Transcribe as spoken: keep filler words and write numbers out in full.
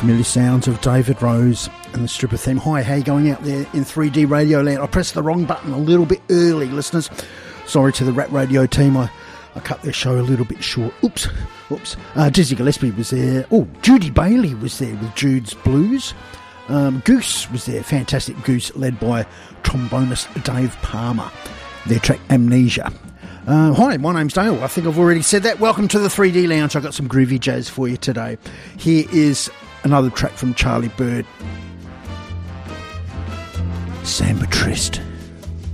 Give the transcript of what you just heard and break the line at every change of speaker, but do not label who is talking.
familiar sounds of David Rose and the stripper theme. Hi, how you going out there in three D Radio Land? I pressed the wrong button a little bit early, listeners. Sorry to the Rat Radio team. I, I cut their show a little bit short. Oops. Oops. Uh, Dizzy Gillespie was there. Oh, Judy Bailey was there with Jude's Blues. Um, Goose was there. Fantastic Goose, led by trombonist Dave Palmer. Their track Amnesia. Uh, hi, my name's Dale. I think I've already said that. Welcome to the three D Lounge. I've got some groovy jazz for you today. Here is another track from Charlie Bird. Samba Trist.